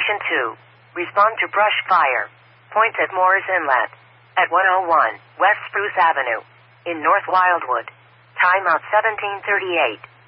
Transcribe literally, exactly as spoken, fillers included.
Section two. Respond to brush fire. Points at Moore's Inlet. At one oh one West Spruce Avenue. In North Wildwood. Timeout seventeen thirty-eight.